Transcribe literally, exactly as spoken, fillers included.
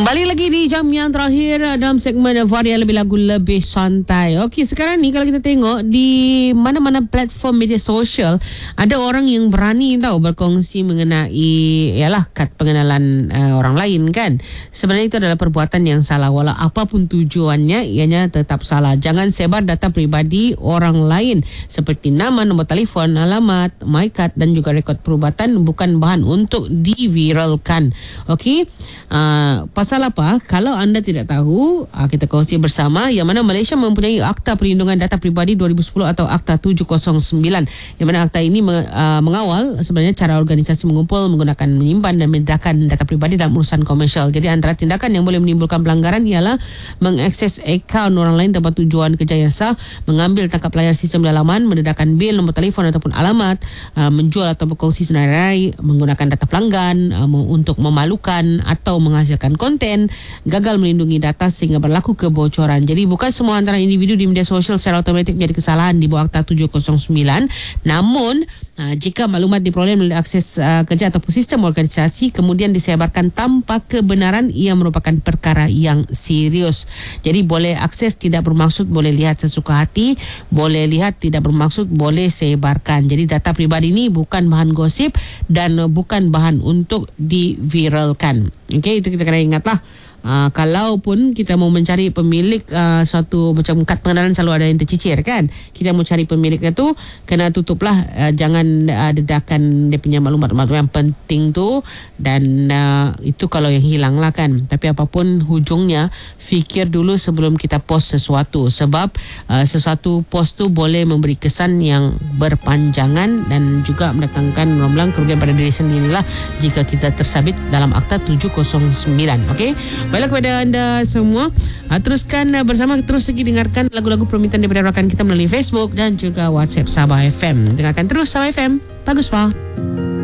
Kembali lagi di jam yang terakhir dalam segmen Varia Lebih Lagu Lebih Santai. Okey, sekarang ni kalau kita tengok di mana-mana platform media sosial, ada orang yang berani tahu berkongsi mengenai ialah kad pengenalan uh, orang lain kan. Sebenarnya itu adalah perbuatan yang salah, walau apapun tujuannya ianya tetap salah. Jangan sebar data peribadi orang lain seperti nama, nombor telefon, alamat, my card dan juga rekod perubatan bukan bahan untuk diviralkan. Okey. Uh, Pasal apa? Kalau anda tidak tahu, kita kongsi bersama yang mana Malaysia mempunyai Akta Perlindungan Data Peribadi dua ribu sepuluh atau Akta tujuh kosong sembilan, yang mana akta ini mengawal sebenarnya cara organisasi mengumpul, menggunakan, menyimpan dan membedakan data peribadi dalam urusan komersial. Jadi antara tindakan yang boleh menimbulkan pelanggaran ialah mengakses akaun orang lain tanpa tujuan kerja yang sah, mengambil tangkap layar sistem dalaman, mendedahkan bil, nombor telefon ataupun alamat, menjual atau berkongsi senarai, menggunakan data pelanggan untuk memalukan atau menghasilkan konten, gagal melindungi data sehingga berlaku kebocoran. Jadi bukan semua antara individu di media sosial secara automatik menjadi kesalahan di bawah Akta tujuh kosong sembilan. Namun uh, jika maklumat diperoleh melalui akses uh, kerja ataupun sistem organisasi kemudian disebarkan tanpa kebenaran, ia merupakan perkara yang serius. Jadi boleh akses tidak bermaksud, boleh lihat sesuka hati, boleh lihat tidak bermaksud, boleh sebarkan. Jadi data pribadi ini bukan bahan gosip dan bukan bahan untuk diviralkan. Okey, itu kita kena ingatlah. Uh, kalaupun kita mau mencari pemilik uh, suatu macam kad pengenalan, selalu ada yang tercicir kan. Kita mau cari pemiliknya tu, kena tutuplah, uh, jangan uh, dedahkan dia punya maklumat-maklumat yang penting tu. Dan uh, itu kalau yang hilang lah kan. Tapi apapun hujungnya, fikir dulu sebelum kita post sesuatu. Sebab uh, sesuatu post tu boleh memberi kesan yang berpanjangan dan juga mendatangkan ulang-ulang kerugian pada diri sendiri lah jika kita tersabit dalam Akta tujuh kosong sembilan. Okey. Baiklah kepada anda semua, uh, teruskan uh, bersama, terus lagi dengarkan lagu-lagu permintaan daripada rakan kita melalui Facebook dan juga WhatsApp Sabah F M. Dengarkan terus Sabah F M. Bagus, Pak.